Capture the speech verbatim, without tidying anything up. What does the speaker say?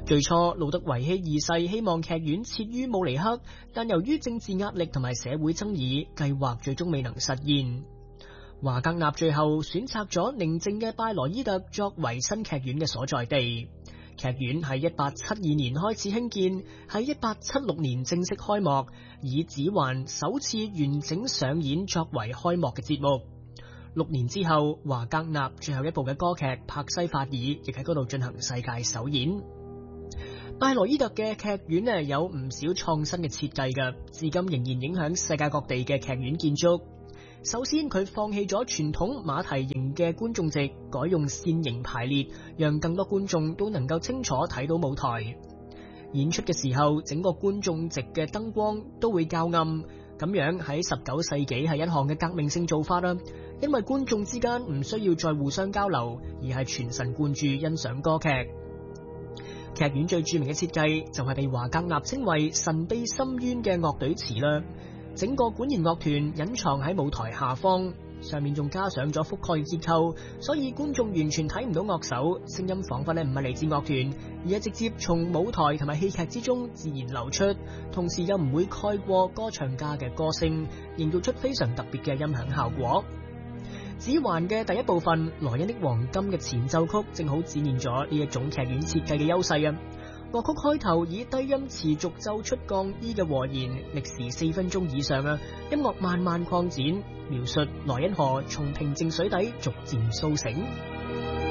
最初路德維希二世希望劇院設於慕尼黑，但由於政治壓力同埋社會爭議，計劃最終未能實現。華格納最後選擇咗寧靜嘅拜羅伊特作為新劇院嘅所在地。劇院喺一八七二年開始興建，喺一八七六年正式開幕，以《指環》首次完整上演作為開幕嘅節目。六年之後，華格納最後一部嘅歌劇《帕西法爾》亦喺嗰度進行世界首演。拜羅伊特嘅劇院呢，有唔少創新嘅設計嘅，至今仍然影響世界各地嘅劇院建築。首先，佢放棄咗傳統馬蹄形嘅觀眾席，改用線形排列，讓更多觀眾都能夠清楚睇到舞台。演出嘅時候，整個觀眾席嘅燈光都會較暗，咁樣喺十九世紀係一項嘅革命性做法啦。因為觀眾之間唔需要再互相交流，而係全神貫注欣賞歌劇。劇院最著名嘅設計就係被華格納稱為神秘深淵嘅樂隊池啦。整個管弦樂團隱藏喺舞台下方，上面仲加上咗覆蓋結構，所以觀眾完全睇唔到樂手，聲音仿佛咧唔係嚟自樂團，而係直接從舞台同埋戲劇之中自然流出，同時又唔會蓋過歌唱家嘅歌聲，營造出非常特別嘅音響效果。指環嘅第一部分《萊茵的黃金》嘅前奏曲正好展現咗呢一種劇院設計嘅優勢啊！樂曲開頭以低音持續奏出降 E 嘅和弦，歷時四分鐘以上啊！音樂慢慢擴展，描述萊茵河從平靜水底逐漸甦醒。